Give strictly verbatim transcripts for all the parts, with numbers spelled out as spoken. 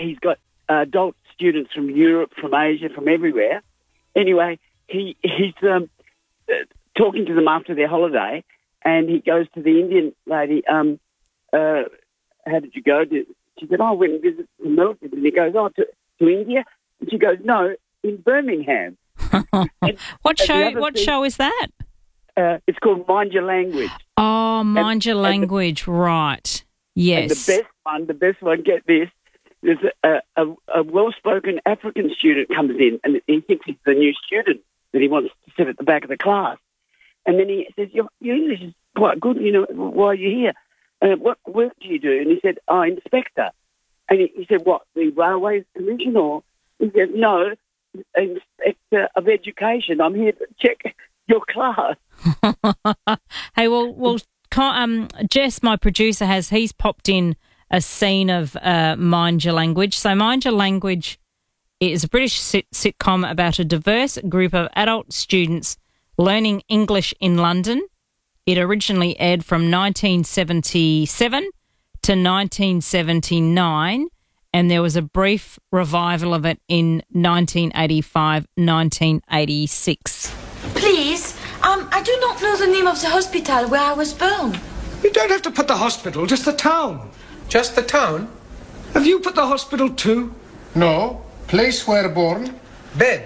he's got adult students from Europe, from Asia, from everywhere. Anyway, he he's um, uh, talking to them after their holiday, and he goes to the Indian lady. Um, uh, how did you go? She said, "Oh, I went and visited the military." And he goes, "Oh, to, to India?" And she goes, "No, in Birmingham." and, what show? What thing, show is that? Uh, it's called Mind Your Language. Oh, Mind and, Your Language, the, right? Yes. And the best one, the best one. Get this: there's a, a, a well-spoken African student comes in, and he thinks he's the new student that he wants to sit at the back of the class. And then he says, "Your, your English is quite good. You know, why are you here? Uh, what work do you do?" And he said, "Oh, inspector." And he, he said, "What, the Railways Commission?" Or he said, "No, inspector of education. I'm here to check your class." Hey, well, well, um, Jess, my producer, has he's popped in a scene of uh, Mind Your Language. So, Mind Your Language is a British sit- sitcom about a diverse group of adult students learning English in London. It originally aired from nineteen seventy-seven to nineteen seventy-nine, and there was a brief revival of it in nineteen eighty-five, nineteen eighty-six. Please, um, I do not know the name of the hospital where I was born. You don't have to put the hospital, just the town. Just the town? Have you put the hospital too? No. Place where born? Bed.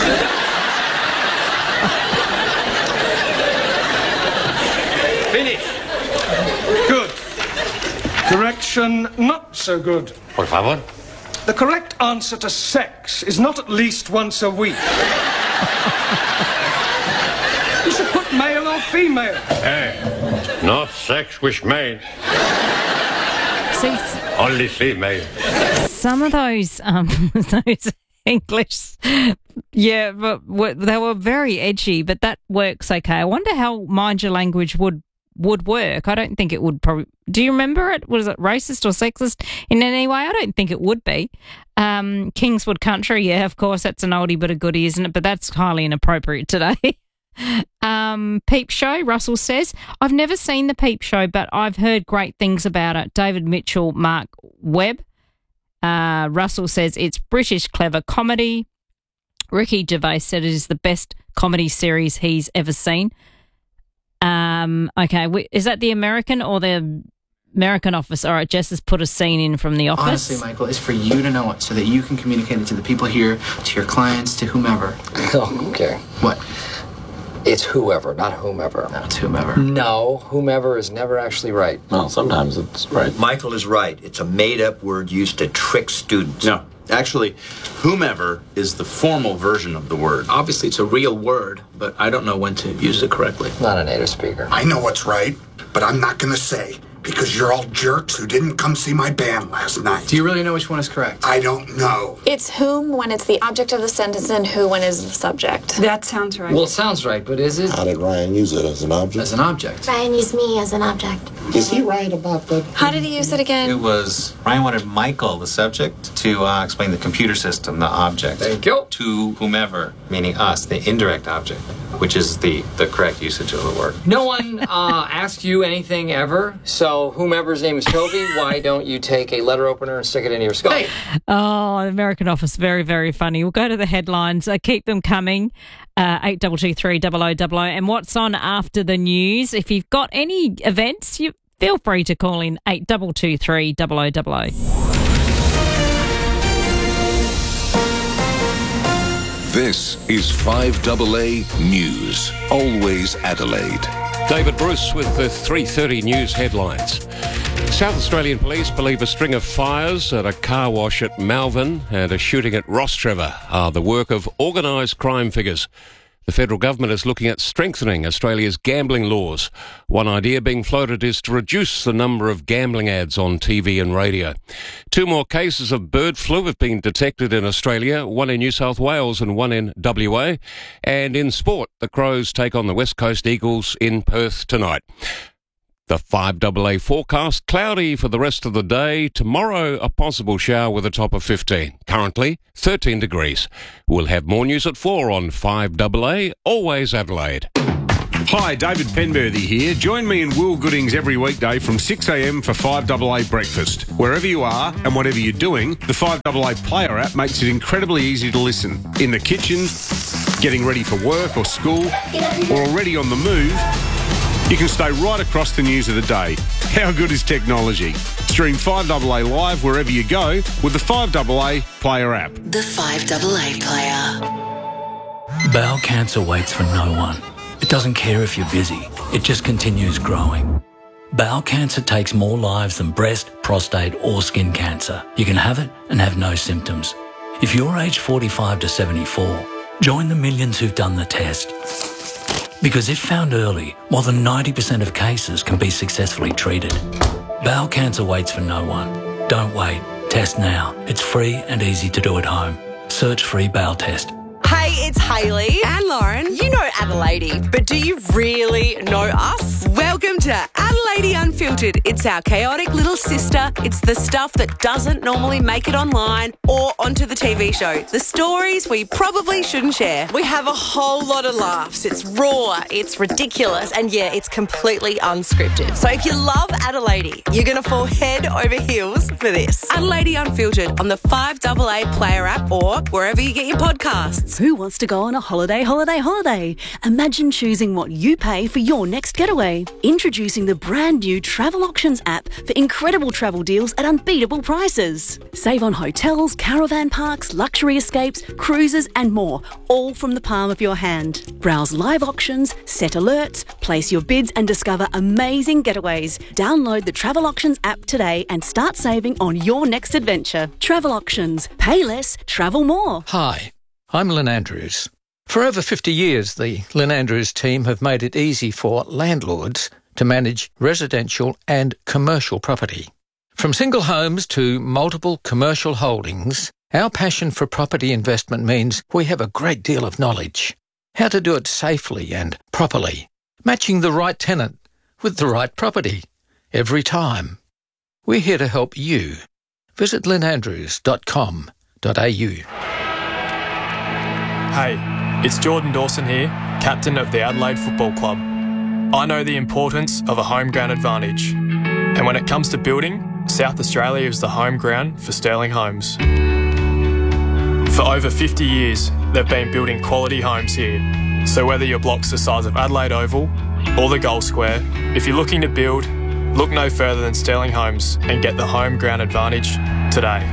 Finish. Good. Correction, not so good. Por favor. The correct answer to sex is not at least once a week. You should put male or female. Hey, not sex with male. See, only female. Some of those, um, those English, yeah, but w- they were very edgy. But that works okay. I wonder how Mind Your Language would would work. I don't think it would probably. Do you remember it? Was it racist or sexist in any way? I don't think it would be. Um, Kingswood Country, yeah, of course, that's an oldie but a goodie, isn't it? But that's highly inappropriate today. um, Peep Show, Russell says, I've never seen the Peep Show, but I've heard great things about it. David Mitchell, Mark Webb. Uh, Russell says it's British clever comedy. Ricky Gervais said it is the best comedy series he's ever seen. Um, okay, we, is that the American or the American Office? All right, Jess has put a scene in from The Office. Honestly, Michael, it's for you to know it so that you can communicate it to the people here, to your clients, to whomever. Oh, okay. What? It's whoever, not whomever. No, it's whomever. No, whomever is never actually right. Well, sometimes it's right. Michael is right. It's a made-up word used to trick students. No. Actually, whomever is the formal version of the word. Obviously, it's a real word, but I don't know when to use it correctly. Not a native speaker. I know what's right, but I'm not going to say, because you're all jerks who didn't come see my band last night. Do you really know which one is correct? I don't know. It's whom when it's the object of the sentence and who when it's the subject. That sounds right. Well, it sounds right, but is it? How did Ryan use it as an object? As an object. Ryan used me as an object. Is he right about that? How did he use it again? It was, Ryan wanted Michael, the subject, to uh, explain the computer system, the object. Thank you. To whomever, meaning us, the indirect object, which is the, the correct usage of the word. No one uh, asked you anything ever, so whomever's name is Toby, why don't you take a letter opener and stick it into your skull? Hey. Oh, the American Office, very, very funny. We'll go to the headlines. Uh, keep them coming. Uh, eight two two three double oh double oh. And what's on after the news? If you've got any events, you feel free to call in eight two two three double oh double oh. This is five A A News, always Adelaide. David Bruce with the three thirty news headlines. South Australian police believe a string of fires at a car wash at Malvern and a shooting at Rostrevor are the work of organised crime figures. The federal government is looking at strengthening Australia's gambling laws. One idea being floated is to reduce the number of gambling ads on T V and radio. Two more cases of bird flu have been detected in Australia, one in New South Wales and one in W A. And in sport, the Crows take on the West Coast Eagles in Perth tonight. The five A A forecast, cloudy for the rest of the day. Tomorrow, a possible shower with a top of fifteen. Currently, thirteen degrees. We'll have more news at four on five A A, always Adelaide. Hi, David Penberthy here. Join me and Will Goodings every weekday from six a m for five A A breakfast. Wherever you are and whatever you're doing, the five A A Player app makes it incredibly easy to listen. In the kitchen, getting ready for work or school, or already on the move, you can stay right across the news of the day. How good is technology? Stream five A A live wherever you go with the five A A Player app. The five A A Player. Bowel cancer waits for no one. It doesn't care if you're busy. It just continues growing. Bowel cancer takes more lives than breast, prostate or skin cancer. You can have it and have no symptoms. If you're aged forty-five to seventy-four, join the millions who've done the test. Because if found early, more than ninety percent of cases can be successfully treated. Bowel cancer waits for no one. Don't wait. Test now. It's free and easy to do at home. Search free bowel test. Hey, it's Hayley and Lauren. You know Adelaide, but do you really know us? Welcome to Adelaide Unfiltered. It's our chaotic little sister. It's the stuff that doesn't normally make it online or onto the T V show. The stories we probably shouldn't share. We have a whole lot of laughs. It's raw, it's ridiculous, and yeah, it's completely unscripted. So if you love Adelaide, you're going to fall head over heels for this. Adelaide Unfiltered on the five A A Player app or wherever you get your podcasts. Who wants to go on a holiday, holiday, holiday? Imagine choosing what you pay for your next getaway. Introducing the brand new Travel Auctions app for incredible travel deals at unbeatable prices. Save on hotels, caravan parks, luxury escapes, cruises and more, all from the palm of your hand. Browse live auctions, set alerts, place your bids and discover amazing getaways. Download the Travel Auctions app today and start saving on your next adventure. Travel Auctions. Pay less, travel more. Hi. I'm Lynn Andrews. For over fifty years, the Lynn Andrews team have made it easy for landlords to manage residential and commercial property. From single homes to multiple commercial holdings, our passion for property investment means we have a great deal of knowledge. How to do it safely and properly, matching the right tenant with the right property every time. We're here to help you. Visit lynn andrews dot com dot a u. Hey, it's Jordan Dawson here, captain of the Adelaide Football Club. I know the importance of a home ground advantage. And when it comes to building, South Australia is the home ground for Sterling Homes. For over fifty years, they've been building quality homes here. So whether your block's the size of Adelaide Oval or the Gold Square, if you're looking to build, look no further than Sterling Homes and get the home ground advantage today.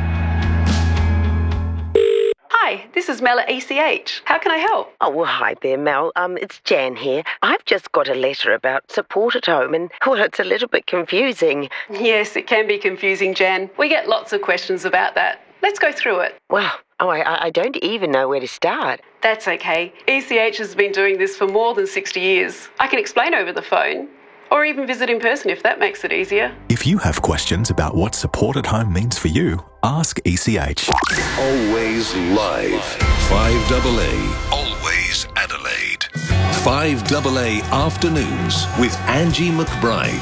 Hi, this is Mel at E C H. How can I help? Oh, well, hi there, Mel. Um, it's Jan here. I've just got a letter about support at home and, well, it's a little bit confusing. Yes, it can be confusing, Jan. We get lots of questions about that. Let's go through it. Well, oh, I, I don't even know where to start. That's okay. E C H has been doing this for more than sixty years. I can explain over the phone. Or even visit in person if that makes it easier. If you have questions about what support at home means for you, ask E C H. Always live. five A A. Always Adelaide. five A A Afternoons with Angie McBride.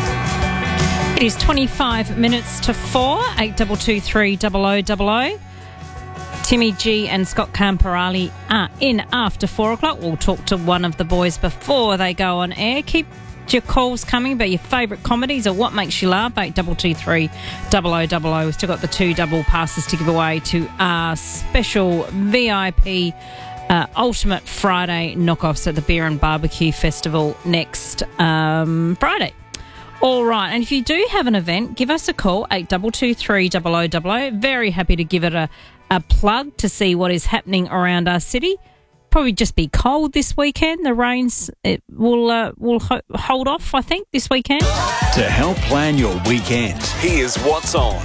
It is twenty-five minutes to four, eight two two three double oh double oh. Timmy G and Scott Camperali are in after four o'clock. We'll talk to one of the boys before they go on air. Keep your calls coming about your favourite comedies or what makes you laugh. eight two two three double oh double oh. We've still got the two double passes to give away to our special V I P uh, Ultimate Friday knockoffs at the Beer and Barbecue Festival next um, Friday. All right, and if you do have an event, give us a call, eight two two three double oh double oh. Very happy to give it a, a plug to see what is happening around our city. Probably just be cold this weekend. The rains it will uh, will ho- hold off, I think, this weekend. To help plan your weekend, here's what's on.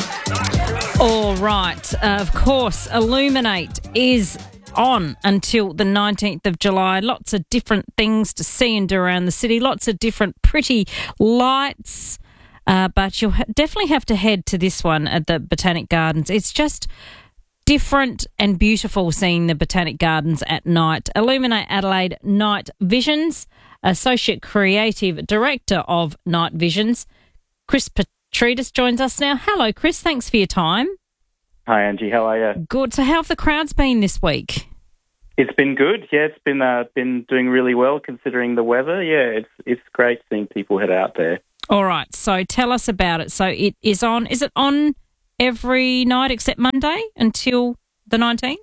All right. Uh, of course, Illuminate is on until the nineteenth of July. Lots of different things to see and do around the city. Lots of different pretty lights. Uh, but you'll ha- definitely have to head to this one at the Botanic Gardens. It's just different and beautiful seeing the Botanic Gardens at night. Illuminate Adelaide Night Visions, Associate Creative Director of Night Visions, Chris Petridis joins us now. Hello, Chris. Thanks for your time. Hi, Angie. How are you? Good. So how have the crowds been this week? It's been good. Yeah, it's been uh, been doing really well considering the weather. Yeah, it's it's great seeing people head out there. All right, so tell us about it. So it is on. Is it on every night except Monday until the nineteenth?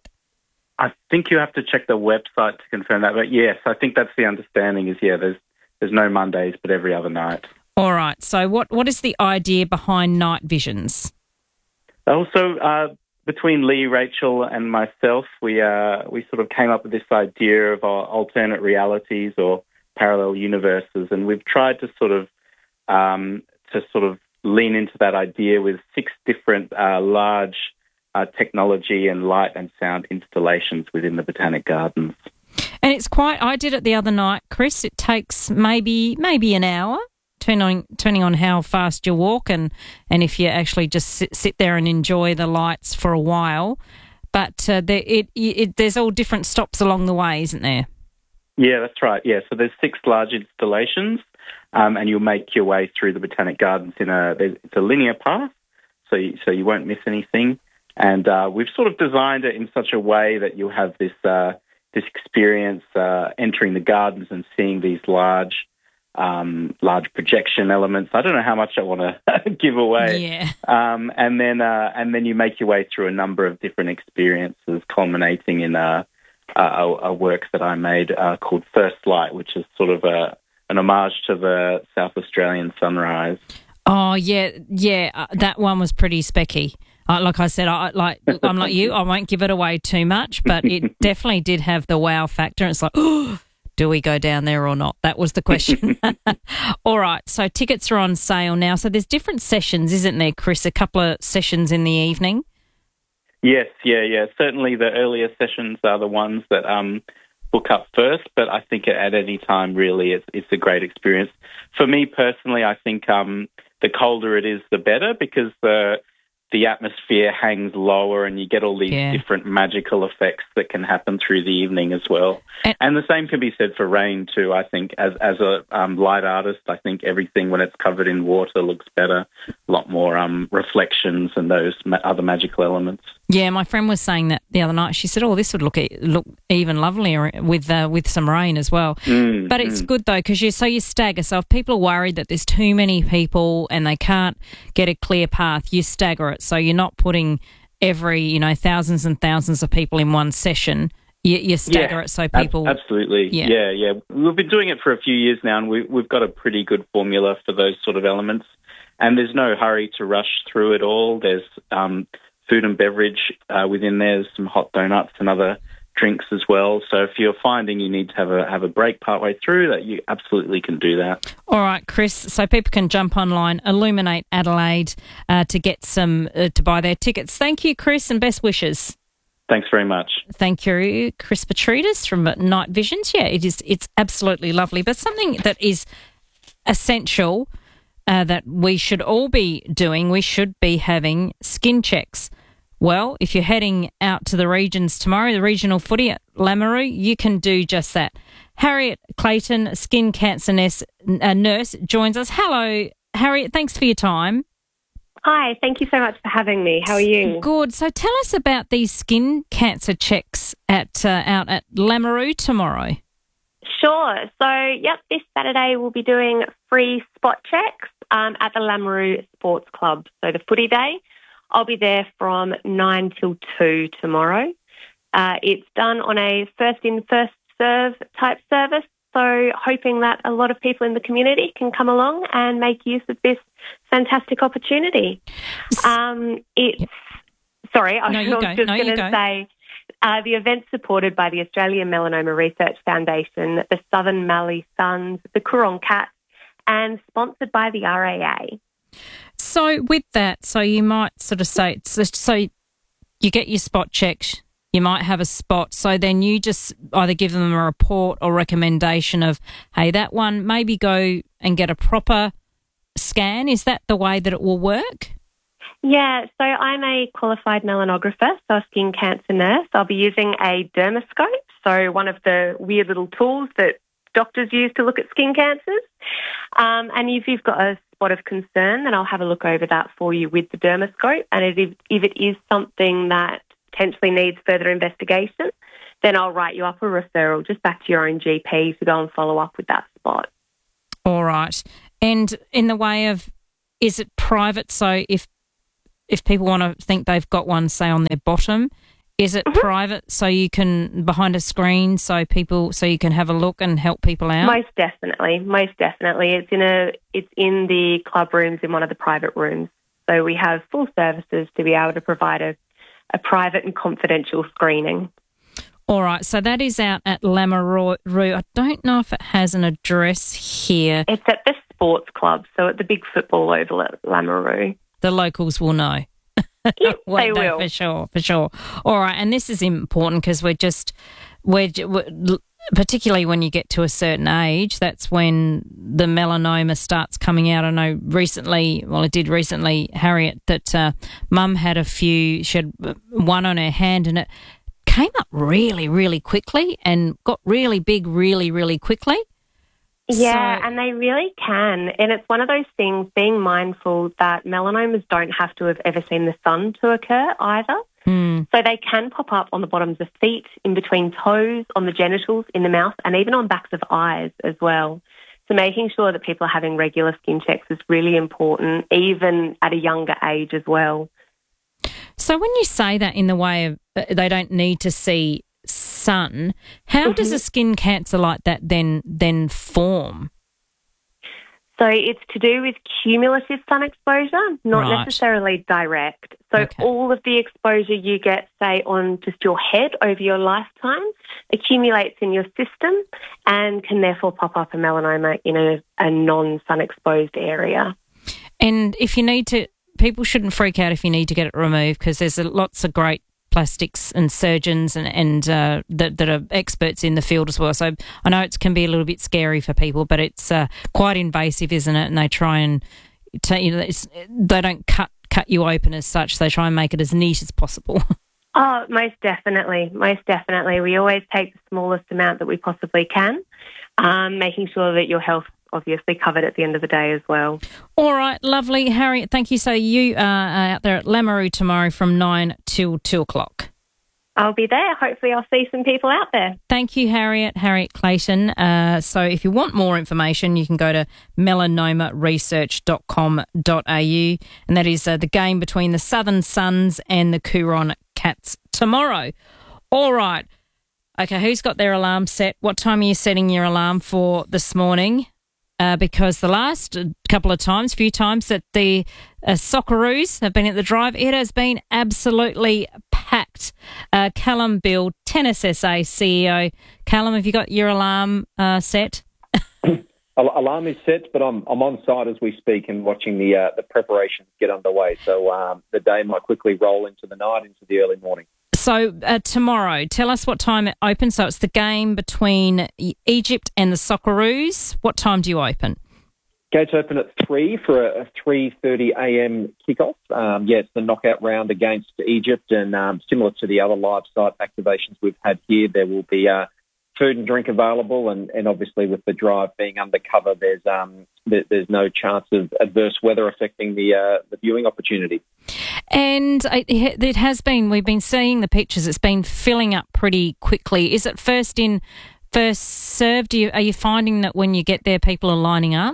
I think you have to check the website to confirm that. But yes, I think that's the understanding. Is yeah, there's there's no Mondays, but every other night. All right. So what what is the idea behind Night Visions? Also, uh, between Lee, Rachel, and myself, we uh, we sort of came up with this idea of our alternate realities or parallel universes, and we've tried to sort of um, to sort of lean into that idea with six different uh, large uh, technology and light and sound installations within the Botanic Gardens. And it's quite. I did it the other night, Chris. It takes maybe maybe an hour. Turning, turning on how fast you walk and, and if you actually just sit, sit there and enjoy the lights for a while. But uh, there, it, it, there's all different stops along the way, isn't there? Yeah, that's right. Yeah, so there's six large installations um, and you'll make your way through the Botanic Gardens in a, it's a linear path, so you, so you won't miss anything. And uh, we've sort of designed it in such a way that you'll have this, uh, this experience uh, entering the gardens and seeing these large Um, large projection elements. I don't know how much I want to give away. Yeah. Um, and then uh, and then you make your way through a number of different experiences, culminating in a, a, a work that I made uh, called First Light, which is sort of a, an homage to the South Australian sunrise. Oh yeah, yeah. Uh, that one was pretty specky. Uh, like I said, I like I'm like you. I won't give it away too much, but it definitely did have the wow factor. It's like, oh. Do we go down there or not? That was the question. All right, so tickets are on sale now. So there's different sessions, isn't there, Chris? A couple of sessions in the evening? Yes, yeah, yeah. Certainly the earlier sessions are the ones that um, book up first, but I think at any time, really, it's, it's a great experience. For me personally, I think um, the colder it is, the better, because the the atmosphere hangs lower and you get all these yeah. different magical effects that can happen through the evening as well. And, and the same can be said for rain too, I think. As as a um, light artist, I think everything when it's covered in water looks better, a lot more um, reflections and those ma- other magical elements. Yeah, my friend was saying that the other night. She said, oh, this would look look even lovelier with uh, with some rain as well. Mm, but it's mm. good, though, because you so you stagger. So if people are worried that there's too many people and they can't get a clear path, you stagger it. So you're not putting every, you know, thousands and thousands of people in one session. You, you stagger yeah, it so people... Ab- absolutely, yeah. yeah, yeah. We've been doing it for a few years now, and we, we've got a pretty good formula for those sort of elements. And there's no hurry to rush through it all. There's um, food and beverage uh, within there. There's some hot donuts and other drinks as well. So if you're finding you need to have a have a break partway through, that you absolutely can do that. All right, Chris. So people can jump online, Illuminate Adelaide, uh, to get some uh, to buy their tickets. Thank you, Chris, and best wishes. Thanks very much. Thank you, Chris Petridis from Night Visions. Yeah, it is. It's absolutely lovely, but something that is essential uh, that we should all be doing. We should be having skin checks. Well, if you're heading out to the regions tomorrow, the regional footy at Lameroo, you can do just that. Harriet Clayton, skin cancer nurse, uh, nurse, joins us. Hello, Harriet. Thanks for your time. Hi, thank you so much for having me. How are you? Good. So tell us about these skin cancer checks at uh, out at Lameroo tomorrow. Sure. So, yep, this Saturday we'll be doing free spot checks um, at the Lameroo Sports Club. So the footy day. I'll be there from nine till two tomorrow. Uh, it's done on a first-in, first-serve type service, so hoping that a lot of people in the community can come along and make use of this fantastic opportunity. Um, it's Sorry, I no, was you go. just no, going to say uh, the event's supported by the Australian Melanoma Research Foundation, the Southern Mallee Suns, the Coorong Cats, and sponsored by the R A A. So with that, so you might sort of say, so, so you get your spot checked, you might have a spot, so then you just either give them a report or recommendation of, hey, that one, maybe go and get a proper scan. Is that the way that it will work? Yeah, so I'm a qualified melanographer, so a skin cancer nurse. I'll be using a dermoscope, so one of the weird little tools that doctors use to look at skin cancers. Um, and if you've got a spot of concern, then I'll have a look over that for you with the dermoscope. And if, if it is something that potentially needs further investigation, then I'll write you up a referral just back to your own G P to go and follow up with that spot. All right. And in the way of, is it private? So if if people want to think they've got one, say, on their bottom, is it mm-hmm. private so you can, behind a screen, so people, so you can have a look and help people out? Most definitely. Most definitely. It's in a, it's in the club rooms in one of the private rooms. So we have full services to be able to provide a, a private and confidential screening. All right. So that is out at Lameroo. I don't know if it has an address here. It's at the sports club, so at the big football oval at Lameroo. The locals will know. Yep, well, they no, will. For sure, for sure. All right, and this is important because we're just, we're, we're, particularly when you get to a certain age, that's when the melanoma starts coming out. I know recently, well, it did recently, Harriet, that uh, Mum had a few, she had one on her hand and it came up really, really quickly and got really big really, really quickly. Yeah, So- and they really can. And it's one of those things, being mindful that melanomas don't have to have ever seen the sun to occur either. Hmm. So they can pop up on the bottoms of feet, in between toes, on the genitals, in the mouth, and even on backs of eyes as well. So making sure that people are having regular skin checks is really important, even at a younger age as well. So when you say that in the way of uh, they don't need to see sun, how Mm-hmm. does a skin cancer like that then then form? So it's to do with cumulative sun exposure, not Right. necessarily direct. So all of the exposure you get, say, on just your head over your lifetime accumulates in your system and can therefore pop up a melanoma in a, a non-sun exposed area. And if you need to, people shouldn't freak out if you need to get it removed because there's a, lots of great plastics and surgeons and, and uh, that, that are experts in the field as well. So I know it can be a little bit scary for people, but it's uh, quite invasive, isn't it? And they try and, t- you know, it's, they don't cut, cut you open as such. They try and make it as neat as possible. Oh, most definitely. Most definitely. We always take the smallest amount that we possibly can, um, making sure that your health obviously covered at the end of the day as well. All right, lovely. Harriet, thank you. So you are out there at Lameroo tomorrow from nine till two o'clock. I'll be there. Hopefully I'll see some people out there. Thank you, Harriet, Harriet Clayton. Uh, so if you want more information, you can go to melanoma research dot com dot a u, and that is uh, the game between the Southern Suns and the Coorong Cats tomorrow. All right. Okay, who's got their alarm set? What time are you setting your alarm for this morning? Uh, because the last couple of times, few times that the uh, Socceroos have been at the drive, it has been absolutely packed. Uh, Callum Bill, Tennis S A C E O. Callum, have you got your alarm uh, set? Alarm is set, but I'm I'm on site as we speak and watching the uh, the preparations get underway. So um, the day might quickly roll into the night, into the early morning. So uh, tomorrow, tell us what time it opens. So it's the game between Egypt and the Socceroos. What time do you open? Gates open at three for a three thirty a.m. kickoff. Um, yeah, it's the knockout round against Egypt, and um, similar to the other live site activations we've had here, there will be uh, food and drink available, and, and obviously with the drive being undercover, there's um, there, there's no chance of adverse weather affecting the uh, the viewing opportunity. And it, it has been, we've been seeing the pictures, it's been filling up pretty quickly. Is it first in, first served? Do you, are you finding that when you get there, people are lining up?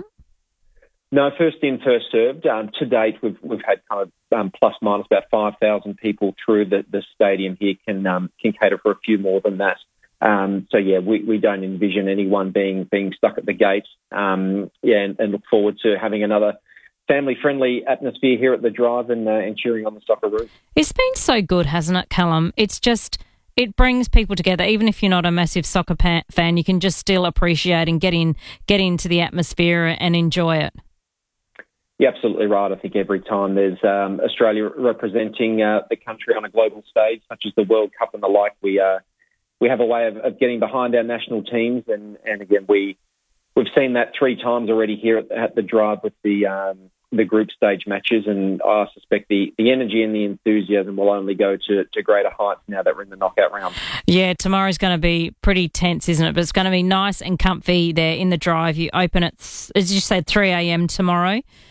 No, first in, first served. Um, to date, we've we've had kind of um, plus minus about five thousand people through the, the stadium here. Can um, can cater for a few more than that. Um, so yeah, we, we don't envision anyone being being stuck at the gate. Um, yeah, and, and look forward to having another family-friendly atmosphere here at the drive and, uh, and cheering on the Socceroos. It's been so good, hasn't it, Callum? It's just, it brings people together. Even if you're not a massive soccer pa- fan, you can just still appreciate and get in, get into the atmosphere and enjoy it. You're absolutely right. I think every time there's um, Australia representing uh, the country on a global stage, such as the World Cup and the like, we uh, we have a way of, of getting behind our national teams. And, and again, we, we've seen that three times already here at, at the drive with the um, the group stage matches, and I suspect the, the energy and the enthusiasm will only go to, to greater heights now that we're in the knockout round. Yeah, tomorrow's going to be pretty tense, isn't it? But it's going to be nice and comfy there in the drive. You open at, as you said, three a.m. tomorrow.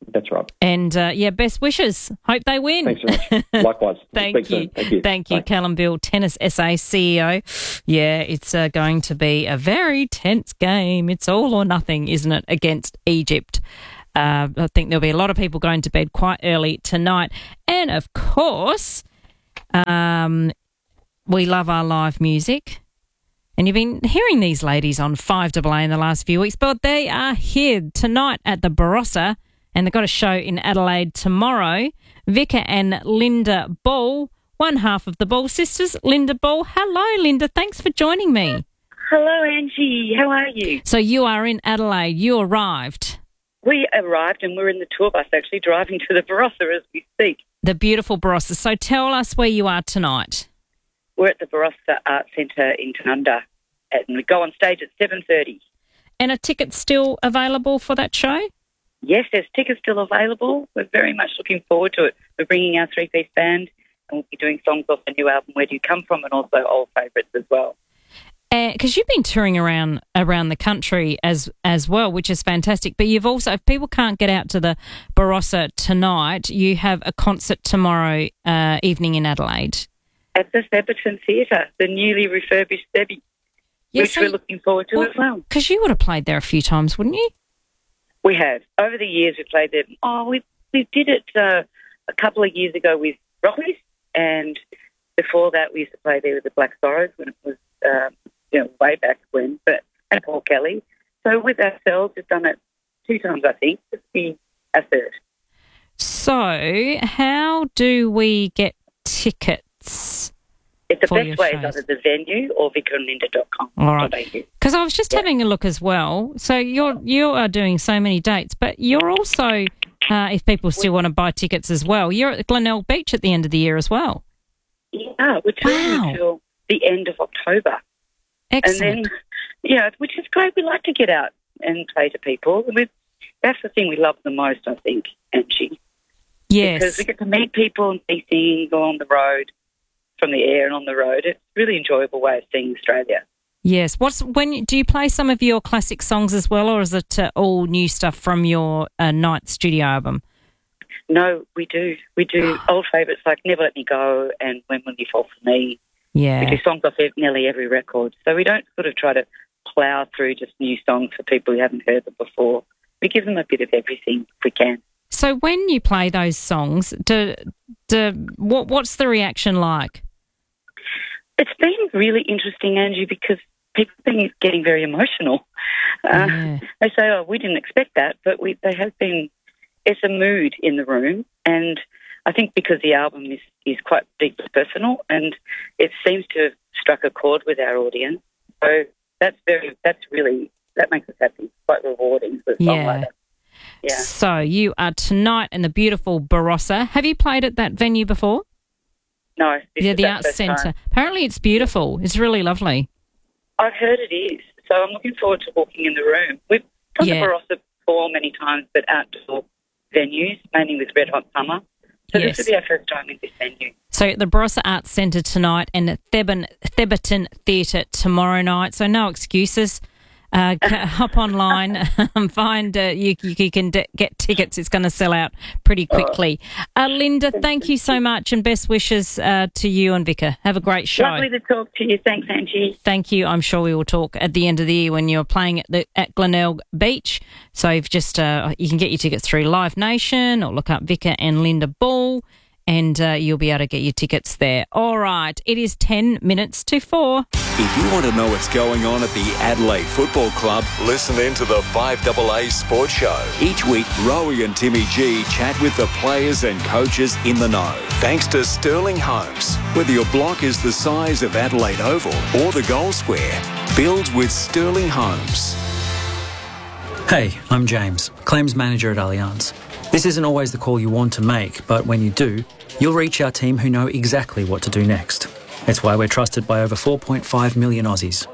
That's right. And, uh, yeah, best wishes. Hope they win. Thanks very much. Likewise. Thank, Speak you. soon. Thank you. Thank you, Callum Bill, Tennis S A C E O. Yeah, it's uh, going to be a very tense game. It's all or nothing, isn't it, against Egypt? Uh, I think there'll be a lot of people going to bed quite early tonight. And, of course, um, we love our live music. And you've been hearing these ladies on five A A in the last few weeks, but they are here tonight at the Barossa, and they've got a show in Adelaide tomorrow. Vika and Linda Ball, one half of the Ball sisters. Linda Ball, hello, Linda. Thanks for joining me. Hello, Angie. How are you? So you are in Adelaide. You arrived. We arrived and we're in the tour bus actually driving to the Barossa as we speak. The beautiful Barossa. So tell us where you are tonight. We're at the Barossa Art Centre in Tanunda and we go on stage at seven thirty. And are tickets still available for that show? Yes, there's tickets still available. We're very much looking forward to it. We're bringing our three-piece band and we'll be doing songs off the new album, Where Do You Come From, and also old favourites as well. Because uh, you've been touring around around the country as as well, which is fantastic. But you've also, if people can't get out to the Barossa tonight, you have a concert tomorrow uh, evening in Adelaide. At the Theberton Theatre, the newly refurbished Thebby, yes, which so we're looking forward to well, as well. Because you would have played there a few times, wouldn't you? We have. Over the years, we've played there. Oh, we we did it uh, a couple of years ago with Rockies, and before that, we used to play there with the Black Sorrows when it was... Um, you know, way back when, but and Paul Kelly. So with ourselves, we've done it two times, I think. This will be a third. So how do we get tickets? It's the for best your way shows? is either the venue or vika and linda dot com. All right. Because I was just Yeah. having a look as well. So you're you are doing so many dates, but you're also, uh, if people still want to buy tickets as well, you're at Glenelg Beach at the end of the year as well. Yeah, we're touring Wow. until the end of October. Excellent. And then, yeah, which is great. We like to get out and play to people. We, that's the thing we love the most, I think, Angie. Yes. Because we get to meet people and see things on the road, from the air and on the road. It's a really enjoyable way of seeing Australia. Yes. What's when you, do you play some of your classic songs as well, or is it uh, all new stuff from your uh, ninth studio album? No, we do. We do old favourites like Never Let Me Go and When Will You Fall For Me. Yeah. We do songs off nearly every record. So we don't sort of try to plough through just new songs for people who haven't heard them before. We give them a bit of everything if we can. So when you play those songs, do, do, what what's the reaction like? It's been really interesting, Angie, because people have been getting very emotional. Uh, Yeah. They say, oh, we didn't expect that, but we they have been, it's a mood in the room, and I think because the album is, is quite deeply personal and it seems to have struck a chord with our audience. So that's very, that's really, that makes us happy. It's quite rewarding for a song Yeah. like that. Yeah. So you are tonight in the beautiful Barossa. Have you played at that venue before? No. This Yeah, is the our Arts first time. Centre. Apparently it's beautiful. It's really lovely. I've heard it is. So I'm looking forward to walking in the room. We've done Yeah. the Barossa before many times, but outdoor venues, mainly with Red Hot Summer. So Yes. this will be our first time in this venue. So at the Barossa Arts Centre tonight and at Theben, Theberton Theatre tomorrow night. So no excuses. Uh, c- hop online and find uh, you, you, you can d- get tickets. It's going to sell out pretty quickly. Uh, Linda, thank you so much and best wishes uh, to you and Vika. Have a great show. Lovely to talk to you. Thanks, Angie. Thank you. I'm sure we will talk at the end of the year when you're playing at the at Glenelg Beach. So you've just uh, you can get your tickets through Live Nation or look up Vika and Linda Ball, and uh, you'll be able to get your tickets there. All right, it is ten minutes to four. If you want to know what's going on at the Adelaide Football Club, listen in to the five A A Sports Show. Each week, Rowie and Timmy G chat with the players and coaches in the know. Thanks to Sterling Homes. Whether your block is the size of Adelaide Oval or the goal square, build with Sterling Homes. Hey, I'm James, Claims Manager at Allianz. This isn't always the call you want to make, but when you do, you'll reach our team who know exactly what to do next. It's why we're trusted by over four point five million Aussies.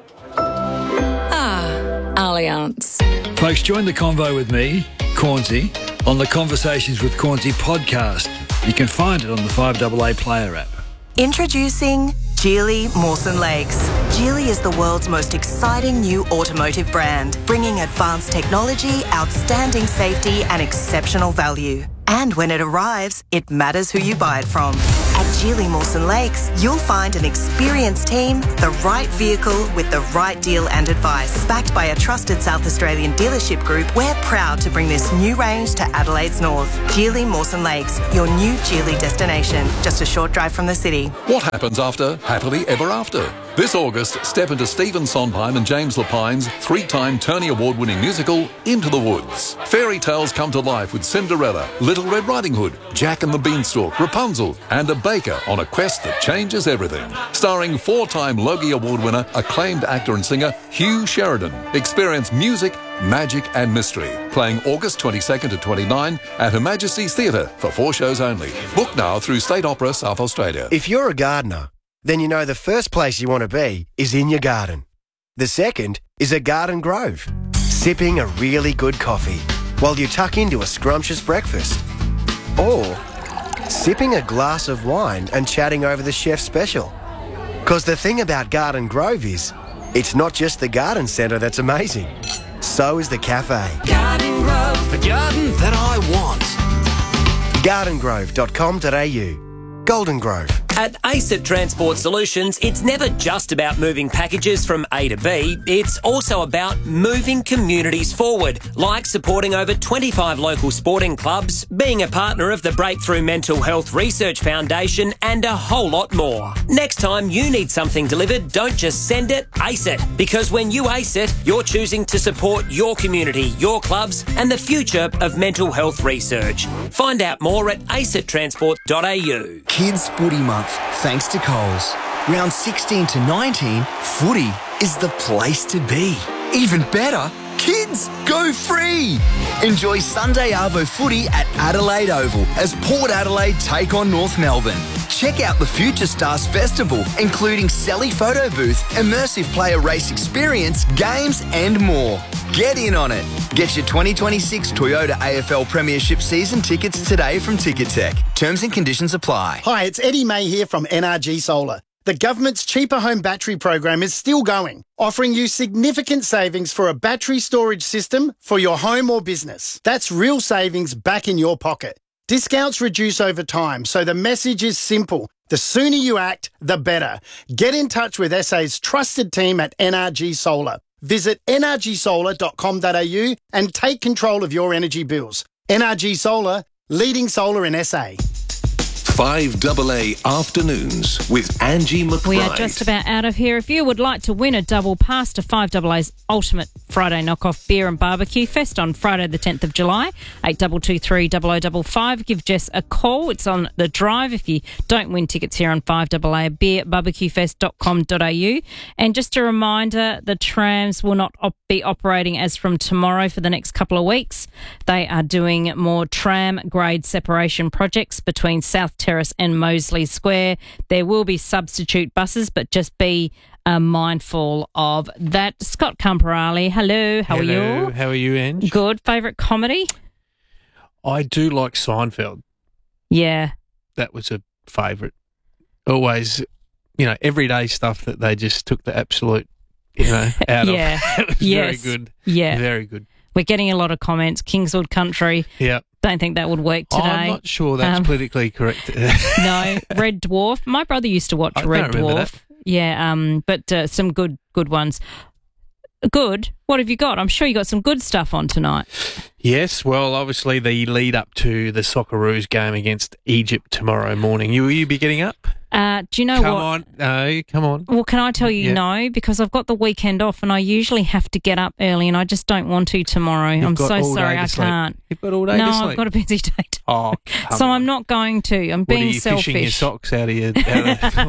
Ah, Allianz. Folks, join the convo with me, Cornsey, on the Conversations with Cornsey podcast. You can find it on the five A A player app. Introducing Geely Mawson Lakes. Geely is the world's most exciting new automotive brand, bringing advanced technology, outstanding safety and exceptional value. And when it arrives, it matters who you buy it from. At Geely Mawson Lakes, you'll find an experienced team, the right vehicle with the right deal and advice. Backed by a trusted South Australian dealership group, we're proud to bring this new range to Adelaide's north. Geely Mawson Lakes, your new Geely destination, just a short drive from the city. What happens after Happily Ever After? This August, step into Stephen Sondheim and James Lapine's three-time Tony Award-winning musical, Into the Woods. Fairy tales come to life with Cinderella, Little Red Riding Hood, Jack and the Beanstalk, Rapunzel, and a baker on a quest that changes everything. Starring four-time Logie Award winner, acclaimed actor and singer Hugh Sheridan. Experience music, magic and mystery. Playing August twenty-second to twenty-ninth at Her Majesty's Theatre for four shows only. Book now through State Opera South Australia. If you're a gardener, then you know the first place you want to be is in your garden. The second is a garden grove, sipping a really good coffee while you tuck into a scrumptious breakfast. Or sipping a glass of wine and chatting over the chef's special. Because the thing about Garden Grove is, it's not just the garden centre that's amazing. So is the cafe. Garden Grove, the garden that I want. garden grove dot com dot a u. Golden Grove. At ACET Transport Solutions, it's never just about moving packages from A to B. It's also about moving communities forward, like supporting over twenty-five local sporting clubs, being a partner of the Breakthrough Mental Health Research Foundation, and a whole lot more. Next time you need something delivered, don't just send it, ace it. Because when you ace it, you're choosing to support your community, your clubs, and the future of mental health research. Find out more at acet transport dot a u. Kids Footy Month, thanks to Coles. Round sixteen to nineteen, footy is the place to be. Even better, kids go free. Enjoy Sunday Arvo footy at Adelaide Oval as Port Adelaide take on North Melbourne. Check out the Future Stars Festival, including Selly Photo Booth, immersive player race experience, games and more. Get in on it. Get your twenty twenty-six Toyota A F L Premiership season tickets today from Ticketek. Terms and conditions apply. Hi, it's Eddie May here from N R G Solar. The government's Cheaper Home Battery program is still going, offering you significant savings for a battery storage system for your home or business. That's real savings back in your pocket. Discounts reduce over time, so the message is simple. The sooner you act, the better. Get in touch with S A's trusted team at N R G Solar. Visit n r g solar dot com dot a u and take control of your energy bills. N R G Solar, leading solar in S A. five double A Afternoons with Angie McBride. We are just about out of here. If you would like to win a double pass to five double A's Ultimate Friday Knockoff Beer and Barbecue Fest on Friday the tenth of July, eight two two three, zero zero five five, give Jess a call. It's on the drive if you don't win tickets here on five double A, beer barbecue fest dot com dot a u. And just a reminder, the trams will not op- be operating as from tomorrow for the next couple of weeks. They are doing more tram grade separation projects between South Terrace and Mosley Square. There will be substitute buses, but just be uh, mindful of that. Scott Camperali, hello, how hello, are you? How are you, Ange? Good. Favourite comedy? I do like Seinfeld. Yeah. That was a favourite. Always, you know, everyday stuff that they just took the absolute, you know, out yeah. of. It was yes. very good. Yeah. Very good. We're getting a lot of comments. Kingswood Country. Yeah. Don't think that would work today. I'm not sure that's um, politically correct. No, Red Dwarf. My brother used to watch I Red don't remember Dwarf. that. Yeah, um, but uh, some good, good ones. Good. What have you got? I'm sure you got some good stuff on tonight. Yes, well, obviously the lead up to the Socceroos game against Egypt tomorrow morning. You will you be getting up? Uh, do you know come what? on, no, come on. Well, can I tell you Yeah. no? Because I've got the weekend off and I usually have to get up early and I just don't want to tomorrow. You've I'm got so all sorry day to I sleep. can't. You've got all day no, to sleep. I've got a busy day. To Oh, come so on. I'm not going to. I'm What, being are you selfish. fishing your socks out of your out of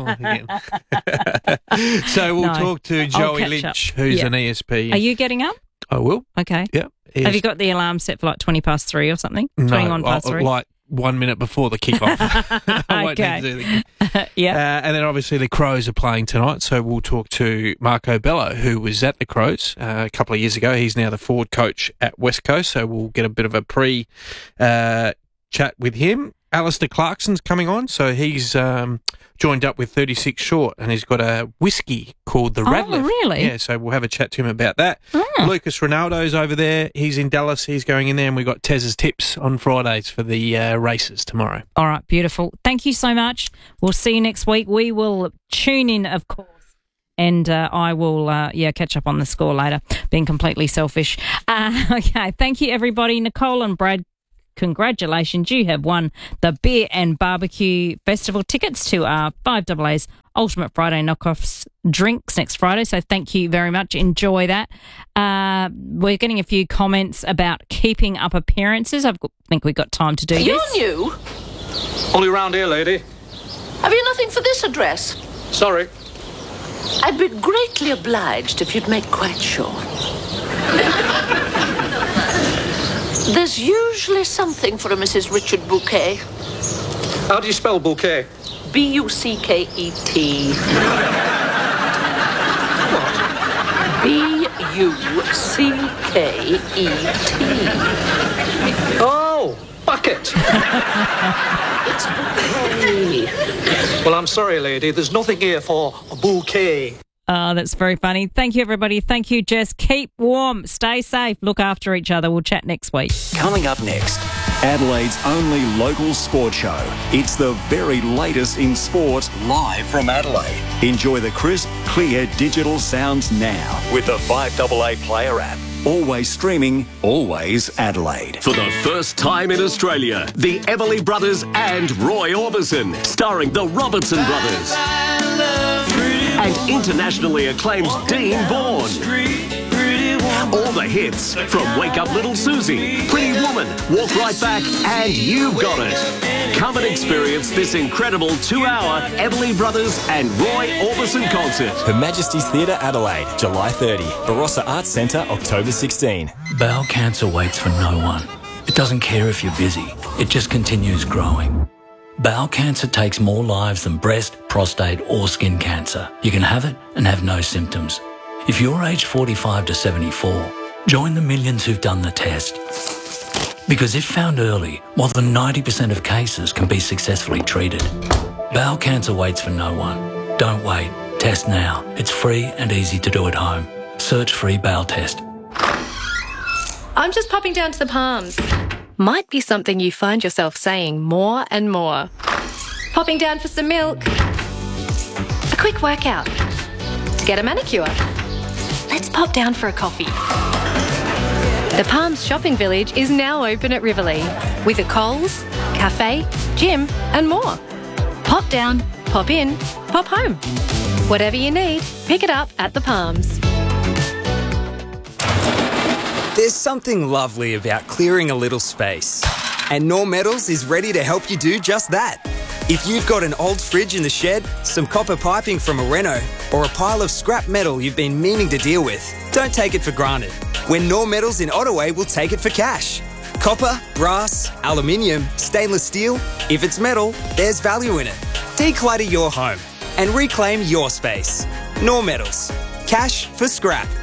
the again? So we'll No. talk to I'll Joey catch Lynch, up. who's Yeah. an E S P. Are you getting up? I will. Okay. Yeah. Have you got the alarm set for like twenty past three or something? twenty-one no, past I'll- three? like one minute before the kickoff. I won't Okay. need to do the kick. Yeah. Uh, and then obviously the Crows are playing tonight, so we'll talk to Marco Bello, who was at the Crows uh, a couple of years ago. He's now the forward coach at West Coast, so we'll get a bit of a pre uh, chat with him. Alistair Clarkson's coming on, so he's um, joined up with thirty-six Short, and he's got a whiskey called the Oh, Radliff. really? Yeah, so we'll have a chat to him about that. Oh. Lucas Ronaldo's over there. He's in Dallas. He's going in there, and we've got Tez's tips on Fridays for the uh, races tomorrow. All right, beautiful. Thank you so much. We'll see you next week. We will tune in, of course. And uh, I will, uh, yeah, catch up on the score later, being completely selfish. Uh, okay, thank you, everybody. Nicole and Brad, congratulations. You have won the Beer and Barbecue Festival tickets to our five A A's Ultimate Friday Knockoffs drinks next Friday. So thank you very much. Enjoy that. Uh, we're getting a few comments about keeping up appearances. I think we've got time to do You're this. new. Only round here, lady. Have you nothing for this address? Sorry. I'd be greatly obliged if you'd make quite sure. There's usually something for a Missus Richard Bouquet. How do you spell bouquet? B U C K E T. B U C K E T. Oh, bucket. It's bouquet. Well, I'm sorry, lady. There's nothing here for a bouquet. Oh, that's very funny. Thank you, everybody. Thank you, Jess. Keep warm. Stay safe. Look after each other. We'll chat next week. Coming up next, Adelaide's only local sports show. It's the very latest in sport, live from Adelaide. Enjoy the crisp, clear digital sounds now with the five A A Player app. Always streaming, always Adelaide. For the first time in Australia, the Everly Brothers and Roy Orbison, starring the Robertson Brothers. And internationally acclaimed Dean Bourne. All the hits from Wake Up Little Susie, Pretty Woman, Walk Right Back, and You've Got It. Come and experience this incredible two-hour Everly Brothers and Roy Orbison concert. Her Majesty's Theatre, Adelaide, July thirtieth. Barossa Arts Centre, October sixteenth. Bowel cancer waits for no one. It doesn't care if you're busy. It just continues growing. Bowel cancer takes more lives than breast, prostate or skin cancer. You can have it and have no symptoms. If you're aged forty-five to seventy-four, join the millions who've done the test. Because if found early, more than ninety percent of cases can be successfully treated. Bowel cancer waits for no one. Don't wait. Test now. It's free and easy to do at home. Search free bowel test. I'm just popping down to the Palms. Might be something you find yourself saying more and more. Popping down for some milk. A quick workout. To get a manicure. Let's pop down for a coffee. The Palms Shopping Village is now open at Riverlea with a Coles, cafe, gym and more. Pop down, pop in, pop home. Whatever you need, pick it up at the Palms. There's something lovely about clearing a little space. And Norm Metals is ready to help you do just that. If you've got an old fridge in the shed, some copper piping from a reno, or a pile of scrap metal you've been meaning to deal with, don't take it for granted. When Norm Metals in Ottaway will take it for cash. Copper, brass, aluminium, stainless steel, if it's metal, there's value in it. Declutter your home and reclaim your space. Norm Metals. Cash for scrap.